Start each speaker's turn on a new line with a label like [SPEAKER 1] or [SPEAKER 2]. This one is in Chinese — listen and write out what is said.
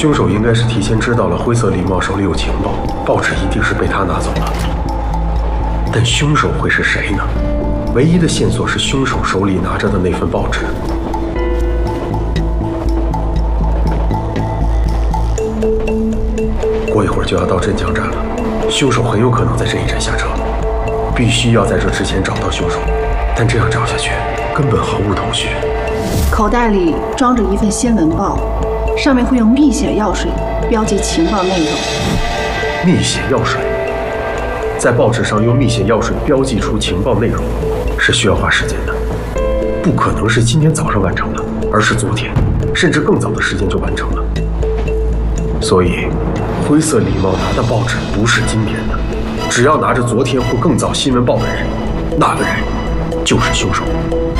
[SPEAKER 1] 凶手应该是提前知道了灰色礼帽手里有情报，报纸一定是被他拿走了。但凶手会是谁呢？唯一的线索是凶手手里拿着的那份报纸。过一会儿就要到镇江站了，凶手很有可能在这一站下车，必须要在这之前找到凶手，但这样找下去根本毫无头绪。
[SPEAKER 2] 口袋里装着一份新闻报，上面会用蜜血药水标记情报内容。
[SPEAKER 1] 蜜血药水，在报纸上用蜜血药水标记出情报内容，是需要花时间的，不可能是今天早上完成的，而是昨天，甚至更早的时间就完成了。所以，灰色礼帽拿的报纸不是今天的，只要拿着昨天或更早新闻报的人，那个人就是凶手。